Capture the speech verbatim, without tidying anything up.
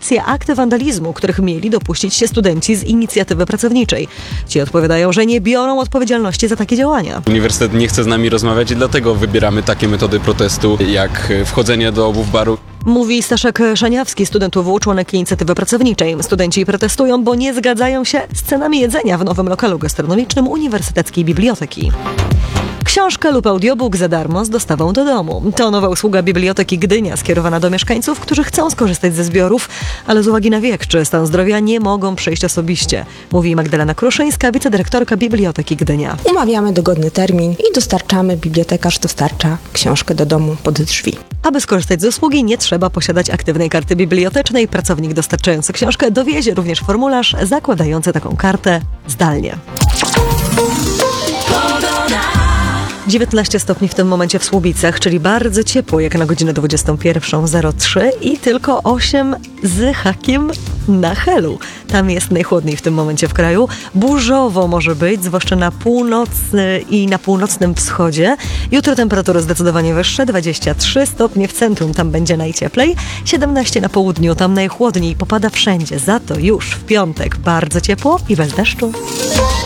policję akty wandalizmu, których mieli dopuścić się studenci z inicjatywy pracowniczej. Ci odpowiadają, że nie biorą odpowiedzialności za takie działania. Uniwersytet nie chce z nami rozmawiać i dlatego wybieramy takie metody protestu, jak wchodzenie do obów baru. Mówi Staszek Szaniawski, student U W, członek inicjatywy pracowniczej. Studenci protestują, bo nie zgadzają się z cenami jedzenia w nowym lokalu gastronomicznym Uniwersyteckiej Biblioteki. Książkę lub audiobook za darmo z dostawą do domu. To nowa usługa Biblioteki Gdynia skierowana do mieszkańców, którzy chcą skorzystać ze zbiorów, ale z uwagi na wiek czy stan zdrowia nie mogą przyjść osobiście. Mówi Magdalena Kruszyńska, wicedyrektorka Biblioteki Gdynia. Umawiamy dogodny termin i dostarczamy, bibliotekarz dostarcza książkę do domu pod drzwi. Aby skorzystać z usługi, nie trzeba posiadać aktywnej karty bibliotecznej. Pracownik dostarczający książkę dowiezie również formularz zakładający taką kartę zdalnie. dziewiętnaście stopni w tym momencie w Słubicach, czyli bardzo ciepło jak na godzinę dwudziestą pierwszą zero trzy i tylko osiem z hakiem na Helu. Tam jest najchłodniej w tym momencie w kraju. Burzowo może być, zwłaszcza na północy i na północnym wschodzie. Jutro temperatury zdecydowanie wyższe, dwadzieścia trzy stopnie w centrum, tam będzie najcieplej, siedemnaście na południu, tam najchłodniej, popada wszędzie. Za to już w piątek bardzo ciepło i bez deszczu.